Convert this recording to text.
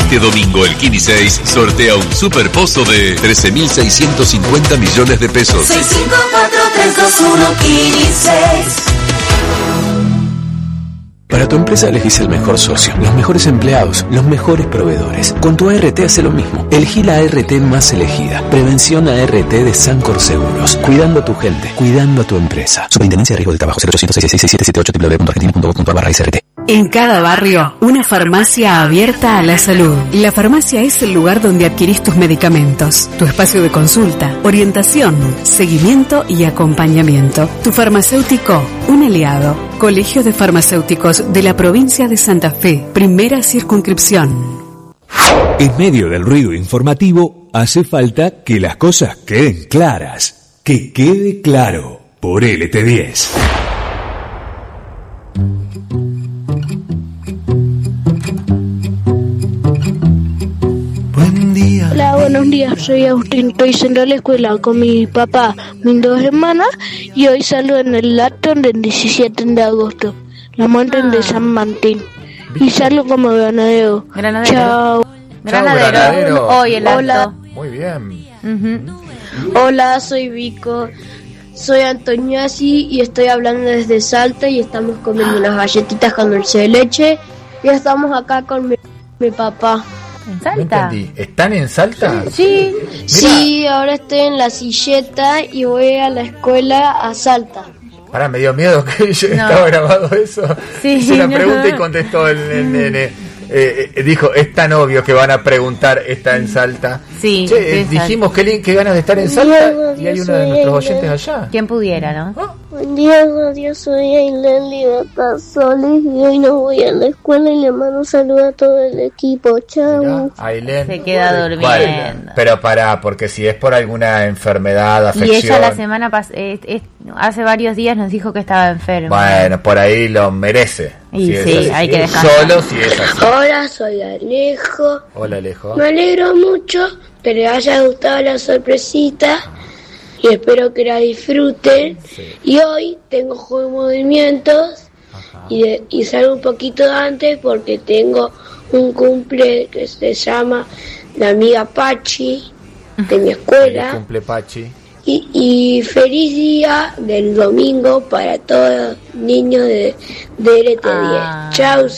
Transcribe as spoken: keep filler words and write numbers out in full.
Este domingo el Kini seis sortea un super pozo de trece mil seiscientos cincuenta millones de pesos. seis cinco cuatro tres dos uno Kini seis. Para tu empresa elegís el mejor socio, los mejores empleados, los mejores proveedores. Con tu A R T hace lo mismo. Elegí la A R T más elegida. Prevención A R T de Sancor Seguros. Cuidando a tu gente, cuidando a tu empresa. Superintendencia de Riesgo del Trabajo. cero ochocientos seis seis seis siete siete ocho doble u doble u doble u punto argentina punto gov punto ar barra S R T. En cada barrio, una farmacia abierta a la salud. La farmacia es el lugar donde adquirís tus medicamentos, tu espacio de consulta, orientación, seguimiento y acompañamiento. Tu farmacéutico, un aliado. Colegio de Farmacéuticos de la provincia de Santa Fe, primera circunscripción. En medio del ruido informativo, hace falta que las cosas queden claras. Que quede claro por L T diez. Hola, buenos días, soy Agustín, estoy yendo a la escuela con mi papá, mis dos hermanas, y hoy salgo en el Lacton del diecisiete de agosto, la montaña ah. de San Martín, y salgo como ganadero. Granadero. Chao. Granadero. Chao, granadero. Hoy el Hola. acto. Muy bien. Uh-huh. Hola, soy Vico, soy Antoniasi y estoy hablando desde Salta y estamos comiendo unas galletitas con dulce de leche y estamos acá con mi, mi papá. ¿En Salta? No entendí. ¿Están en Salta? Sí. Mirá. Sí, ahora estoy en la silleta y voy a la escuela a Salta. Pará, me dio miedo que yo No. estaba grabado eso. Sí, Hice una no. pregunta y contestó el, el nene. Eh, eh, dijo, es tan obvio que van a preguntar, ¿está en Salta? Sí. Che, eh, sí, dijimos que, li- que ganas de estar en Salta y hay uno de nuestros oyentes allá. ¿Quién pudiera, no? ¿Ah? Buen día, yo soy Aileen Libertad Solis y hoy no voy a la escuela y le mando un saludo a todo el equipo. Chao. Mirá, Ailén. Se queda durmiendo. Bueno, pero pará, porque si es por alguna enfermedad, afección. Y ella la semana pasada, hace varios días nos dijo que estaba enferma. Bueno, por ahí lo merece. Y si es sí, así. hay que descansar. Solo si es así. Hola, soy Alejo. Hola, Alejo. Me alegro mucho que les haya gustado la sorpresita y espero que la disfruten. Sí. Y hoy tengo juego de movimientos y, de- y salgo un poquito antes porque tengo un cumple que se llama la amiga Pachi de mi Feliz escuela. cumple, Pachi. Y, y feliz día del domingo para todos los niños de, de L T diez. Ah. Chau.